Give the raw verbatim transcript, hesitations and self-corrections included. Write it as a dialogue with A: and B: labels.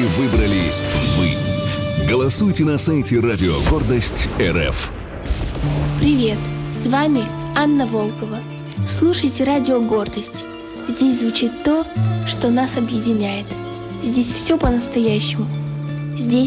A: выбрали вы. Голосуйте на сайте Радио Гордость РФ.
B: Привет, с вами Анна Волкова. Слушайте Радио Гордость. Здесь звучит то, что нас объединяет. Здесь все по-настоящему. Здесь